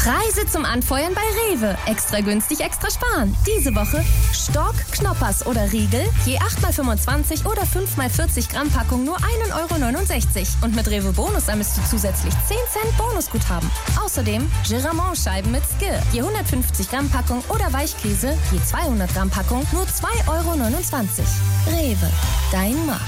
Preise zum Anfeuern bei Rewe. Extra günstig, extra sparen. Diese Woche Stork, Knoppers oder Riegel, je 8x25 oder 5x40 Gramm Packung nur 1,69 €. Und mit Rewe Bonus ermisst du zusätzlich 10 Cent Bonusguthaben. Außerdem Giramont-Scheiben mit Skir, je 150 Gramm Packung oder Weichkäse, je 200 Gramm Packung nur 2,29 €. Rewe, dein Markt.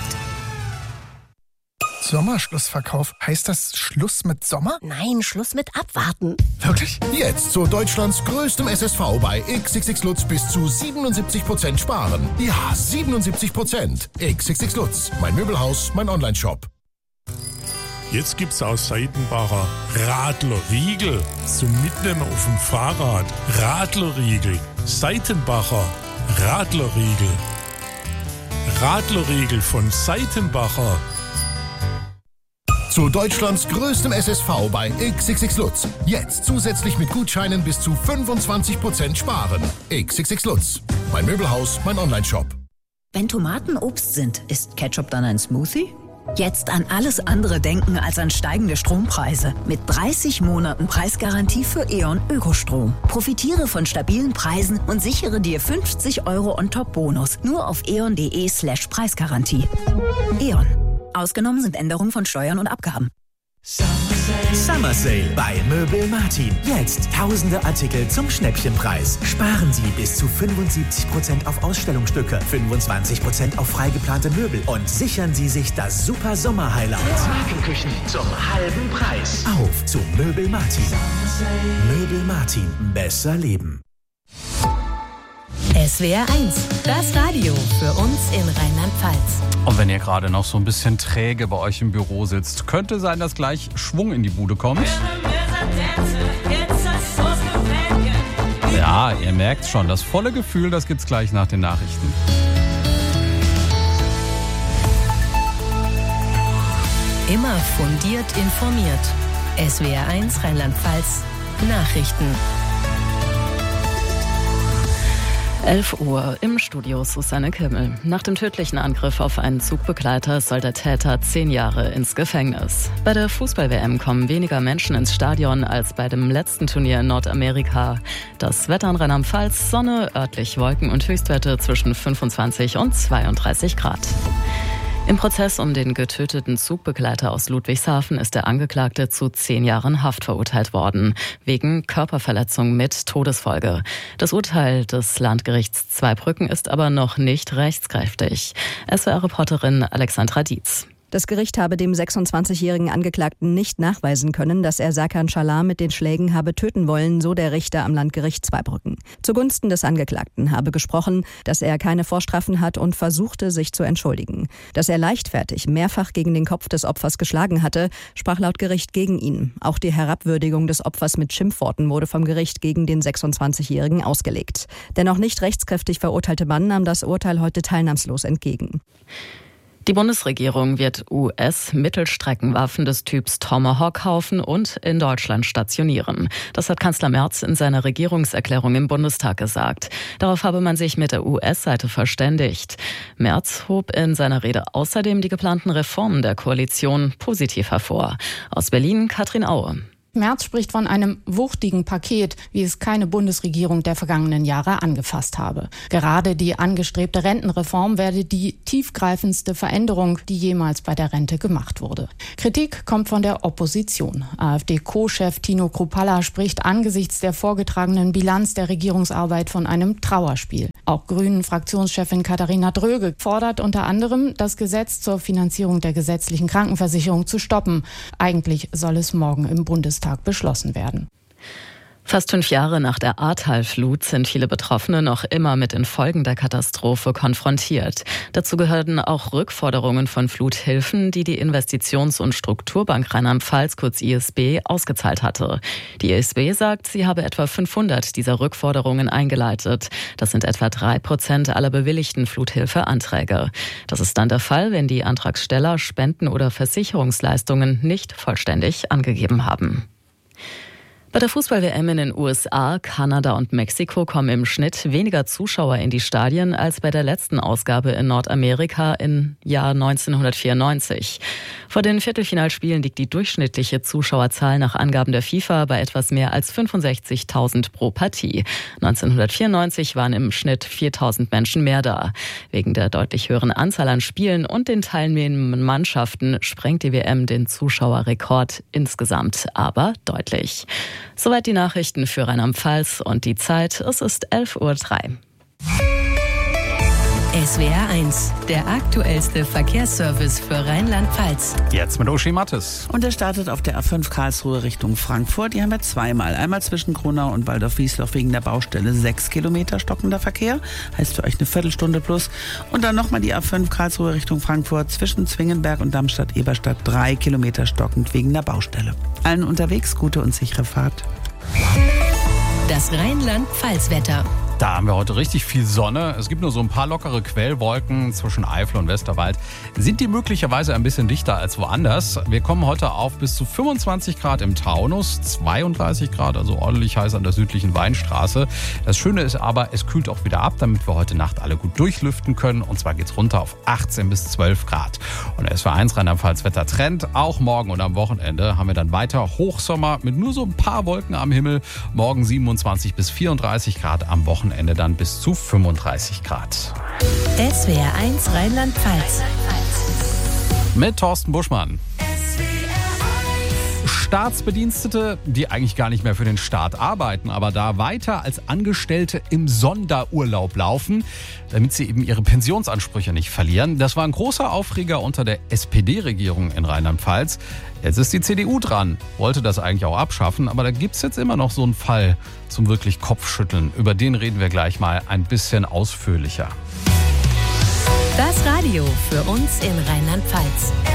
Sommerschlussverkauf. Heißt das Schluss mit Sommer? Nein, Schluss mit Abwarten. Wirklich? Jetzt zu Deutschlands größtem SSV bei XXX Lutz bis zu 77% sparen. Ja, 77%. XXX Lutz. Mein Möbelhaus, mein Onlineshop. Jetzt gibt's aus Seitenbacher Radlerriegel zum Mitnehmen auf dem Fahrrad. Radlerriegel. Seitenbacher Radlerriegel. Radlerriegel von Seitenbacher. Zu Deutschlands größtem SSV bei XXX Lutz. Jetzt zusätzlich mit Gutscheinen bis zu 25% sparen. XXX Lutz. Mein Möbelhaus, mein Onlineshop. Wenn Tomaten Obst sind, ist Ketchup dann ein Smoothie? Jetzt an alles andere denken als an steigende Strompreise. Mit 30 Monaten Preisgarantie für E.ON Ökostrom. Profitiere von stabilen Preisen und sichere dir 50 € on top Bonus. Nur auf eon.de/Preisgarantie. E.ON. Ausgenommen sind Änderungen von Steuern und Abgaben. Summer Sale bei Möbel Martin. Jetzt tausende Artikel zum Schnäppchenpreis. Sparen Sie bis zu 75% auf Ausstellungsstücke, 25% auf freigeplante Möbel und sichern Sie sich das super Sommer-Highlight. Markenküchen zum halben Preis. Auf zu Möbel Martin. Möbel Martin. Besser leben. SWR 1, das Radio für uns in Rheinland-Pfalz. Und wenn ihr gerade noch so ein bisschen träge bei euch im Büro sitzt, könnte sein, dass gleich Schwung in die Bude kommt. Ja, ihr merkt schon, das volle Gefühl, das gibt's gleich nach den Nachrichten. Immer fundiert informiert. SWR 1 Rheinland-Pfalz Nachrichten. 11 Uhr im Studio Susanne Kimmel. Nach dem tödlichen Angriff auf einen Zugbegleiter soll der Täter 10 Jahre ins Gefängnis. Bei der Fußball-WM kommen weniger Menschen ins Stadion als bei dem letzten Turnier in Nordamerika. Das Wetter in Rheinland-Pfalz, Sonne, örtlich Wolken und Höchstwerte zwischen 25 und 32 Grad. Im Prozess um den getöteten Zugbegleiter aus Ludwigshafen ist der Angeklagte zu 10 Jahren Haft verurteilt worden, wegen Körperverletzung mit Todesfolge. Das Urteil des Landgerichts Zweibrücken ist aber noch nicht rechtskräftig. SWR-Reporterin Alexandra Dietz. Das Gericht habe dem 26-jährigen Angeklagten nicht nachweisen können, dass er Serkan Çalar mit den Schlägen habe töten wollen, so der Richter am Landgericht Zweibrücken. Zugunsten des Angeklagten habe gesprochen, dass er keine Vorstrafen hat und versuchte, sich zu entschuldigen. Dass er leichtfertig mehrfach gegen den Kopf des Opfers geschlagen hatte, sprach laut Gericht gegen ihn. Auch die Herabwürdigung des Opfers mit Schimpfworten wurde vom Gericht gegen den 26-jährigen ausgelegt. Der noch nicht rechtskräftig verurteilte Mann nahm das Urteil heute teilnahmslos entgegen. Die Bundesregierung wird US-Mittelstreckenwaffen des Typs Tomahawk kaufen und in Deutschland stationieren. Das hat Kanzler Merz in seiner Regierungserklärung im Bundestag gesagt. Darauf habe man sich mit der US-Seite verständigt. Merz hob in seiner Rede außerdem die geplanten Reformen der Koalition positiv hervor. Aus Berlin Katrin Aue. Merz spricht von einem wuchtigen Paket, wie es keine Bundesregierung der vergangenen Jahre angefasst habe. Gerade die angestrebte Rentenreform werde die tiefgreifendste Veränderung, die jemals bei der Rente gemacht wurde. Kritik kommt von der Opposition. AfD-Co-Chef Tino Kruppalla spricht angesichts der vorgetragenen Bilanz der Regierungsarbeit von einem Trauerspiel. Auch Grünen-Fraktionschefin Katharina Dröge fordert unter anderem, das Gesetz zur Finanzierung der gesetzlichen Krankenversicherung zu stoppen. Eigentlich soll es morgen im Bundestag beschlossen werden. Fast 5 Jahre nach der Ahrtal-Flut sind viele Betroffene noch immer mit den Folgen der Katastrophe konfrontiert. Dazu gehörten auch Rückforderungen von Fluthilfen, die die Investitions- und Strukturbank Rheinland-Pfalz, kurz ISB, ausgezahlt hatte. Die ISB sagt, sie habe etwa 500 dieser Rückforderungen eingeleitet. Das sind etwa 3% aller bewilligten Fluthilfeanträge. Das ist dann der Fall, wenn die Antragsteller Spenden oder Versicherungsleistungen nicht vollständig angegeben haben. Bei der Fußball-WM in den USA, Kanada und Mexiko kommen im Schnitt weniger Zuschauer in die Stadien als bei der letzten Ausgabe in Nordamerika im Jahr 1994. Vor den Viertelfinalspielen liegt die durchschnittliche Zuschauerzahl nach Angaben der FIFA bei etwas mehr als 65.000 pro Partie. 1994 waren im Schnitt 4.000 Menschen mehr da. Wegen der deutlich höheren Anzahl an Spielen und den teilnehmenden Mannschaften sprengt die WM den Zuschauerrekord insgesamt, aber deutlich. Soweit die Nachrichten für Rheinland-Pfalz und die Zeit. Es ist 11:03 Uhr. SWR 1, der aktuellste Verkehrsservice für Rheinland-Pfalz. Jetzt mit Uschi Mattes. Und er startet auf der A5 Karlsruhe Richtung Frankfurt. Die haben wir zweimal. Einmal zwischen Gronau und Waldorf-Wiesloch wegen der Baustelle 6 Kilometer stockender Verkehr. Heißt für euch eine Viertelstunde plus. Und dann nochmal die A5 Karlsruhe Richtung Frankfurt zwischen Zwingenberg und Darmstadt-Eberstadt 3 Kilometer stockend wegen der Baustelle. Allen unterwegs gute und sichere Fahrt. Das Rheinland-Pfalz-Wetter. Da haben wir heute richtig viel Sonne. Es gibt nur so ein paar lockere Quellwolken zwischen Eifel und Westerwald. Sind die möglicherweise ein bisschen dichter als woanders? Wir kommen heute auf bis zu 25 Grad im Taunus, 32 Grad, also ordentlich heiß an der südlichen Weinstraße. Das Schöne ist aber, es kühlt auch wieder ab, damit wir heute Nacht alle gut durchlüften können. Und zwar geht's runter auf 18 bis 12 Grad. Und der SWR 1 Rheinland-Pfalz Wettertrend. Auch morgen und am Wochenende haben wir dann weiter Hochsommer mit nur so ein paar Wolken am Himmel. Morgen 27 bis 34 Grad, am Wochenende dann bis zu 35 Grad. SWR 1 Rheinland-Pfalz. Mit Thorsten Buschmann. Staatsbedienstete, die eigentlich gar nicht mehr für den Staat arbeiten, aber da weiter als Angestellte im Sonderurlaub laufen, damit sie eben ihre Pensionsansprüche nicht verlieren. Das war ein großer Aufreger unter der SPD-Regierung in Rheinland-Pfalz. Jetzt ist die CDU dran, wollte das eigentlich auch abschaffen, aber da gibt es jetzt immer noch so einen Fall zum wirklich Kopfschütteln. Über den reden wir gleich mal ein bisschen ausführlicher. Das Radio für uns in Rheinland-Pfalz.